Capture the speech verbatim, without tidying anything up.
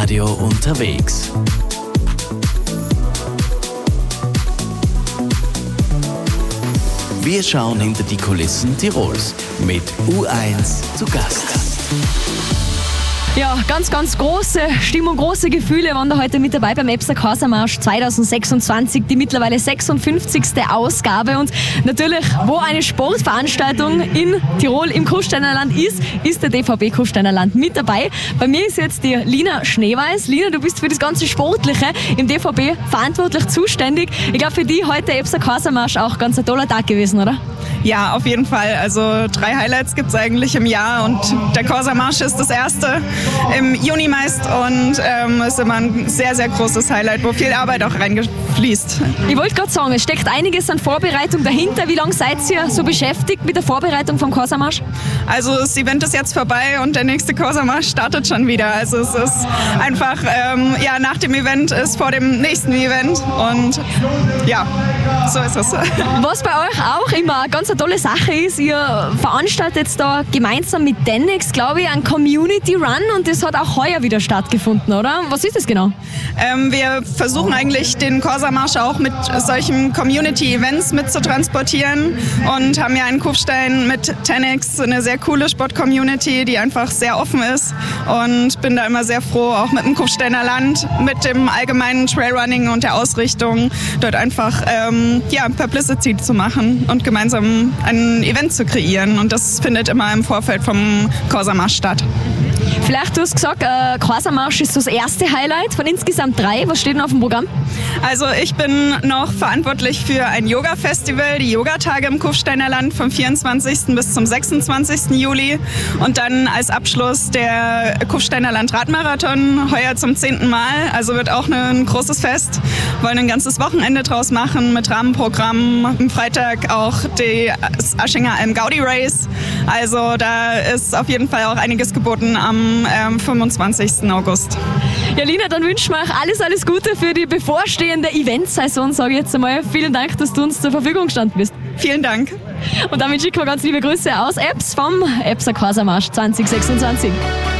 Radio unterwegs. Wir schauen hinter die Kulissen Tirols mit U eins zu Gast. Ja, ganz, ganz große Stimmung, große Gefühle waren da heute mit dabei beim EBSA Corsa-Marsch zwanzig sechsundzwanzig, die mittlerweile sechsundfünfzigste Ausgabe. Und natürlich, wo eine Sportveranstaltung in Tirol im Kufsteiner Land ist, ist der D V B Kufsteiner Land mit dabei. Bei mir ist jetzt die Lina Schneeweiß. Lina, du bist für das ganze Sportliche im D V B verantwortlich zuständig. Ich glaube, für die heute EBSA Corsa-Marsch auch ganz ein toller Tag gewesen, oder? Ja, auf jeden Fall. Also drei Highlights gibt es eigentlich im Jahr und der Corsa-Marsch ist das erste im Juni meist und ähm, ist immer ein sehr, sehr großes Highlight, wo viel Arbeit auch reingefließt. Ich wollte gerade sagen, es steckt einiges an Vorbereitung dahinter. Wie lange seid ihr so beschäftigt mit der Vorbereitung vom Corsa-Marsch? Also das Event ist jetzt vorbei und der nächste Corsa-Marsch startet schon wieder. Also es ist einfach, ähm, ja, nach dem Event ist vor dem nächsten Event und ja, so ist es. Was bei euch auch immer eine ganz tolle Sache ist, ihr veranstaltet da gemeinsam mit Dennex, glaube ich, einen Community Run und das hat auch heuer wieder stattgefunden, oder? Was ist das genau? Ähm, wir versuchen eigentlich den Corsa-Marsch auch mit solchen Community-Events mitzutransportieren und haben ja in Kufstein mit Dennex eine sehr coole Sport-Community, die einfach sehr offen ist und bin da immer sehr froh, auch mit dem Kufsteiner Land, mit dem allgemeinen Trailrunning und der Ausrichtung, dort einfach ähm, ja, Publicity zu machen und gemeinsam ein Event zu kreieren und das findet immer im Vorfeld vom Corsa-Marsch statt. Vielleicht, du hast gesagt, äh, Corsa-Marsch ist so das erste Highlight von insgesamt drei. Was steht denn auf dem Programm? Also ich bin noch verantwortlich für ein Yoga-Festival, die Yogatage im Kufsteiner Land vom vierundzwanzigsten bis zum sechsundzwanzigsten Juli und dann als Abschluss der Kufsteiner Land Radmarathon, heuer zum zehnten Mal. Also wird auch ein großes Fest. Wir wollen ein ganzes Wochenende draus machen mit Rahmenprogramm. Am Freitag auch die Aschinger Alm Gaudi Race. Also da ist auf jeden Fall auch einiges geboten am ähm, fünfundzwanzigsten August. Ja, Lina, dann wünschen wir euch alles, alles Gute für die bevorstehende Eventsaison, sage ich jetzt einmal. Vielen Dank, dass du uns zur Verfügung gestanden bist. Vielen Dank. Und damit schicken wir ganz liebe Grüße aus EBS vom EBSA Corsa-Marsch zwanzig sechsundzwanzig.